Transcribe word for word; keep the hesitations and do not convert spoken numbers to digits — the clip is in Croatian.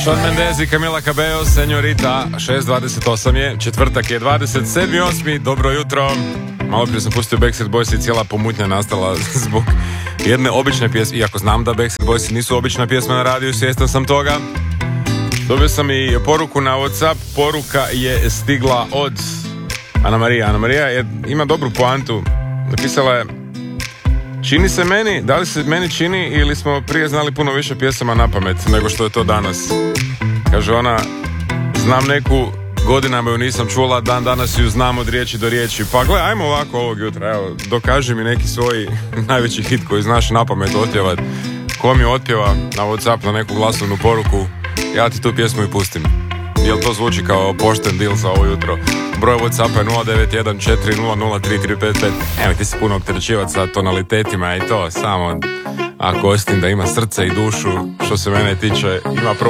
Shawn Mendes i Camila Cabello, Señorita, šest dvadeset osam je, četvrtak je dvadeset sedmi osmi Dobro jutro. Malo prije sam pustio Backstreet Boys i cijela pomutnja nastala zbog jedne obične pjesme, iako znam da Backstreet Boys nisu obična pjesma na radiju, svjestan sam toga. Dobio sam i poruku na WhatsApp, poruka je stigla od Ana Marija. Ana Marija je, ima dobru poantu, napisala je: čini se meni, da li se meni čini ili smo prije znali puno više pjesama na pamet nego što je to danas. Kaže ona, znam neku, godinama ju nisam čula, dan danas ju znam od riječi do riječi. Pa gle, ajmo ovako ovog jutra, evo, dokaži mi neki svoj najveći hit koji znaš na pamet otpjevat. Ko mi otpjeva na WhatsApp na neku glasovnu poruku, ja ti tu pjesmu i pustim. Jel to zvuči kao pošten deal za ovo jutro? Broj WhatsAppa je nula devet jedan četiri nula nula tri tri pet pet. Evo ti se puno opterećivati sa tonalitetima i to, samo ako osjetim da ima srce i dušu, što se mene tiče, ima pro